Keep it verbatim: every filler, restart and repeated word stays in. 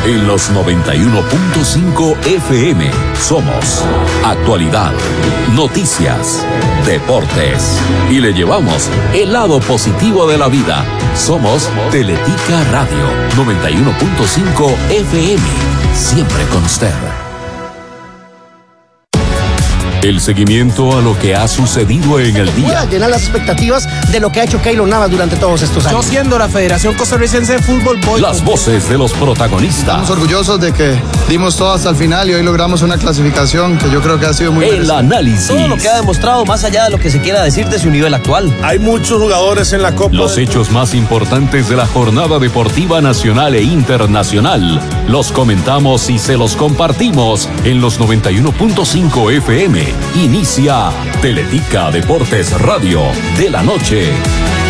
En los noventa y uno punto cinco F M somos actualidad, noticias, deportes y le llevamos el lado positivo de la vida. Somos Teletica Radio noventa y uno punto cinco F M, siempre con usted. El seguimiento a lo que ha sucedido en el día. Pueda llenar las expectativas de lo que ha hecho Keylor Navas durante todos estos años. Yo siendo la Federación Costarricense de Fútbol voy. Las voces de los protagonistas. Estamos orgullosos de que dimos todo hasta el final y hoy logramos una clasificación que yo creo que ha sido muy El interesante. análisis. Todo lo que ha demostrado más allá de lo que se quiera decir de su nivel actual. Hay muchos jugadores en la Copa. Los hechos más importantes de la jornada deportiva nacional e internacional. Los comentamos y se los compartimos en los noventa y uno punto cinco F M. Inicia Teletica Deportes Radio de la noche.